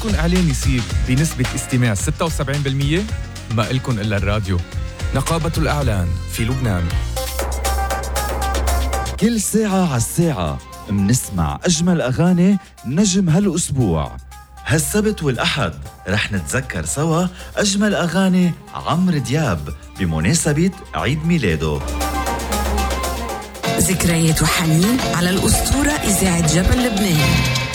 بدكن إعلان يصير بنسبة استماع 76%؟ ما إلكن إلا الراديو. نقابة الإعلان في لبنان. كل ساعة على الساعة منسمع أجمل أغاني نجم هالأسبوع. هالسبت والأحد رح نتذكر سوا أجمل أغاني عمرو دياب بمناسبة عيد ميلاده. ذكريات وحنين على الأسطورة إذاعة جبل لبنان.